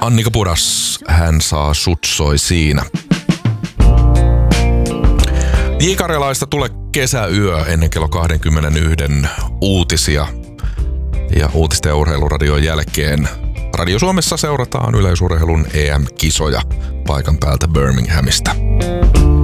Annika Pudas, hän saa sutsoi siinä. J. Karjalaista tulee kesäyö ennen kello 21 uutisia. Ja uutisten ja urheiluradion jälkeen Radio Suomessa seurataan yleisurheilun EM-kisoja paikan päältä Birminghamista.